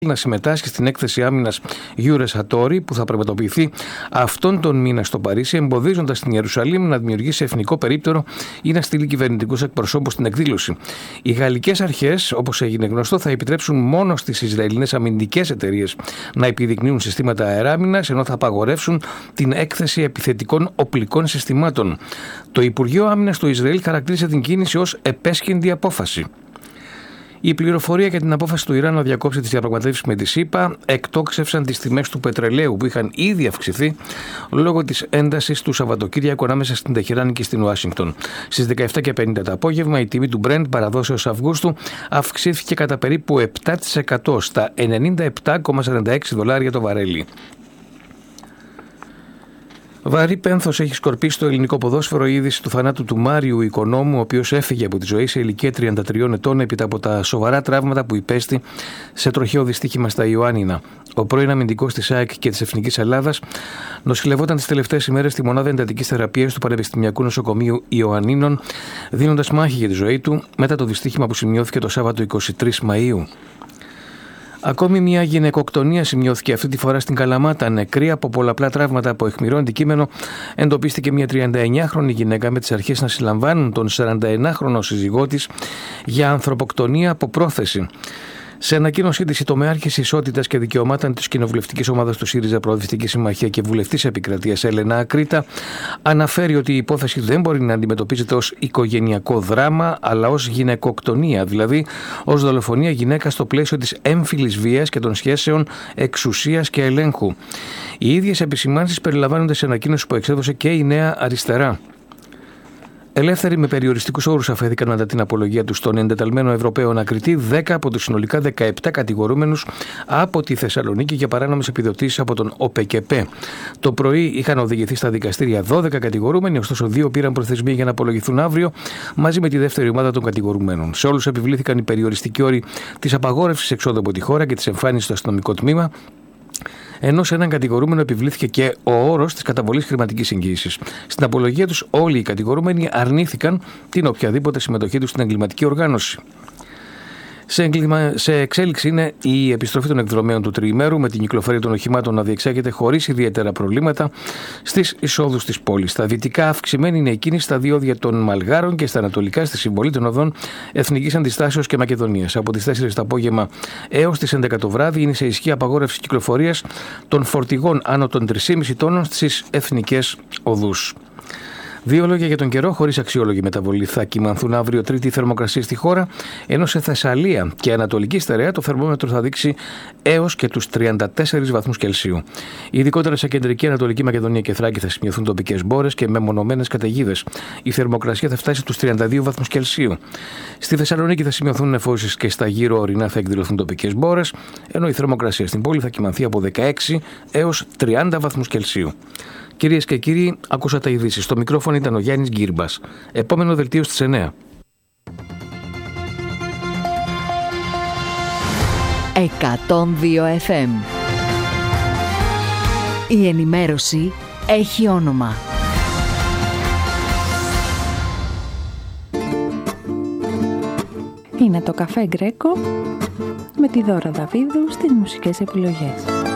να συμμετάσχει στην έκθεση άμυνας Eurasatori που θα πραγματοποιηθεί αυτόν τον μήνα στο Παρίσι, εμποδίζοντας την Ιερουσαλήμ να δημιουργήσει εθνικό περίπτερο ή να στείλει κυβερνητικούς εκπροσώπους στην εκδήλωση. Οι γαλλικές αρχές, όπως έγινε γνωστό, θα επιτρέψουν μόνο στις Ισραηλινές αμυντικές εταιρείες να επιδεικνύουν συστήματα αεράμυνας, ενώ θα απαγορεύσουν την έκθεση επιθετικών οπλικών συστημάτων. Το Υπουργείο Άμυνας του Ισραήλ χαρακτήρισε την κίνηση ως επέσχυντη απόφαση. Η πληροφορία για την απόφαση του Ιράν να διακόψει τις διαπραγματεύσεις με τη ΣΥΠΑ εκτόξευσαν τις τιμές του πετρελαίου που είχαν ήδη αυξηθεί λόγω της έντασης του Σαββατοκύριακου ανάμεσα στην Τεχεράνη και στην Ουάσιγκτον. Στις 17:50 το απόγευμα η τιμή του Brent παραδόσεως Αυγούστου αυξήθηκε κατά περίπου 7% στα $97,46 το βαρέλι. Βαρύ πένθος έχει σκορπίσει το ελληνικό ποδόσφαιρο η είδηση του θανάτου του Μάριου Οικονόμου, ο οποίος έφυγε από τη ζωή σε ηλικία 33 ετών έπειτα από τα σοβαρά τραύματα που υπέστη σε τροχαίο δυστύχημα στα Ιωάννινα. Ο πρώην αμυντικός της ΑΕΚ και της Εθνικής Ελλάδας νοσηλευόταν τις τελευταίες ημέρες στη μονάδα εντατικής θεραπείας του Πανεπιστημιακού Νοσοκομείου Ιωαννίνων, δίνοντας μάχη για τη ζωή του μετά το δυστύχημα που σημειώθηκε το Σάββατο 23 Μαΐου. Ακόμη μια γυναικοκτονία σημειώθηκε αυτή τη φορά στην Καλαμάτα. Νεκρή από πολλαπλά τραύματα από αιχμηρό αντικείμενο, εντοπίστηκε μια 39χρονη γυναίκα με τις αρχές να συλλαμβάνουν τον 41χρονο σύζυγό της για ανθρωποκτονία από πρόθεση. Σε ανακοίνωσή της, η τομεάρχης Ισότητας και Δικαιωμάτων της κοινοβουλευτικής ομάδας του ΣΥΡΙΖΑ Προοδευτική Συμμαχία και βουλευτής επικρατείας Έλενα Ακρίτα αναφέρει ότι η υπόθεση δεν μπορεί να αντιμετωπίζεται ως οικογενειακό δράμα, αλλά ως γυναικοκτονία, δηλαδή ως δολοφονία γυναίκας στο πλαίσιο της έμφυλης βίας και των σχέσεων εξουσίας και ελέγχου. Οι ίδιες επισημάνσεις περιλαμβάνονται σε ανακοίνωση που εξέδωσε και η Νέα Αριστερά. Ελεύθεροι με περιοριστικούς όρους αφέθηκαν μετά την απολογία του στον εντεταλμένο Ευρωπαίο ανακριτή 10 από τους συνολικά 17 κατηγορούμενους από τη Θεσσαλονίκη για παράνομες επιδοτήσεις από τον ΟΠΕΚΕΠΕ. Το πρωί είχαν οδηγηθεί στα δικαστήρια 12 κατηγορούμενοι, ωστόσο 2 πήραν προθεσμία για να απολογηθούν αύριο μαζί με τη δεύτερη ομάδα των κατηγορουμένων. Σε όλους επιβλήθηκαν οι περιοριστικοί όροι της απαγόρευσης εξόδου από τη χώρα και της εμφάνισης στο αστυνομικό τμήμα, ενώ σε έναν κατηγορούμενο επιβλήθηκε και ο όρος της καταβολής χρηματικής εγγύησης. Στην απολογία τους, όλοι οι κατηγορούμενοι αρνήθηκαν την οποιαδήποτε συμμετοχή τους στην εγκληματική οργάνωση. Σε εξέλιξη είναι η επιστροφή των εκδρομέων του τριημέρου, με την κυκλοφορία των οχημάτων να διεξάγεται χωρίς ιδιαίτερα προβλήματα στις εισόδους της πόλης. Στα δυτικά αυξημένη είναι η κίνηση στα διόδια των Μαλγάρων και στα ανατολικά στη συμβολή των οδών Εθνικής Αντιστάσεως και Μακεδονίας. Από τις 4 το απόγευμα έως τις 11 το βράδυ είναι σε ισχύ απαγόρευση κυκλοφορίας των φορτηγών άνω των 3,5 τόνων στις εθνικές οδούς. 2 λόγια για τον καιρό, χωρίς αξιόλογη μεταβολή. Θα κυμανθούν αύριο Τρίτη θερμοκρασίες στη χώρα, ενώ σε Θεσσαλία και Ανατολική Στερεά το θερμόμετρο θα δείξει έως και τους 34 βαθμούς Κελσίου. Ειδικότερα σε κεντρική Ανατολική Μακεδονία και Θράκη θα σημειωθούν τοπικές μπόρες και μεμονωμένες καταιγίδες. Η θερμοκρασία θα φτάσει τους 32 βαθμούς Κελσίου. Στη Θεσσαλονίκη θα σημειωθούν νεφώσεις και στα γύρω ορεινά θα εκδηλωθούν τοπικές μπόρες, ενώ η θερμοκρασία στην πόλη θα κυμανθεί από 16 έως 30 βαθμούς Κελσίου. Κυρίες και κύριοι, ακούσατε ειδήσεις. Στο μικρόφωνο ήταν ο Γιάννης Γκύρμπας. Επόμενο δελτίο στις 9. 102 FM. Η ενημέρωση έχει όνομα. Είναι το Καφέ Γκρέκο με τη Δώρα Δαβίδου στις μουσικές επιλογές.